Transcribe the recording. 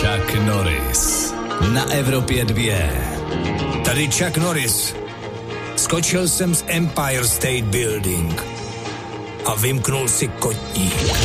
Chuck Norris na Evropě 2. Tady Chuck Norris. Skočil jsem z Empire State Building a vymknul si kotník.